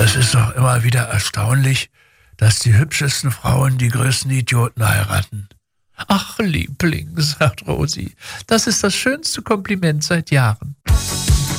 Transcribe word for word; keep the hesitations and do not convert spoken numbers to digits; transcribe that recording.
Es ist doch immer wieder erstaunlich, dass die hübschesten Frauen die größten Idioten heiraten. Ach, Liebling, sagt Rosi, das ist das schönste Kompliment seit Jahren.